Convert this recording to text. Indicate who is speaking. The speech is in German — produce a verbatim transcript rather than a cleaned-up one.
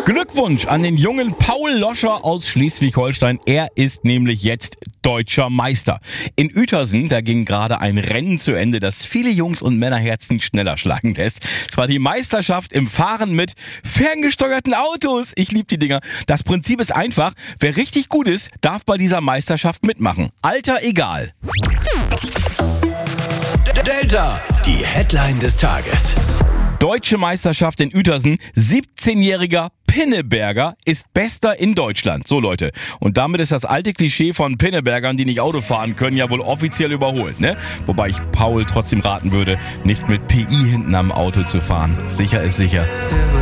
Speaker 1: Glückwunsch an den jungen Paul Loscher aus Schleswig-Holstein. Er ist nämlich jetzt deutscher Meister. In Uetersen, da ging gerade ein Rennen zu Ende, das viele Jungs und Männerherzen schneller schlagen lässt. Es war die Meisterschaft im Fahren mit ferngesteuerten Autos. Ich liebe die Dinger. Das Prinzip ist einfach. Wer richtig gut ist, darf bei dieser Meisterschaft mitmachen. Alter egal.
Speaker 2: Delta, die Headline des Tages.
Speaker 1: Deutsche Meisterschaft in Uetersen. siebzehnjähriger Pinneberger ist Bester in Deutschland. So Leute. Und damit ist das alte Klischee von Pinnebergern, die nicht Auto fahren können, ja wohl offiziell überholt, ne? Wobei ich Paul trotzdem raten würde, nicht mit P I hinten am Auto zu fahren. Sicher ist sicher.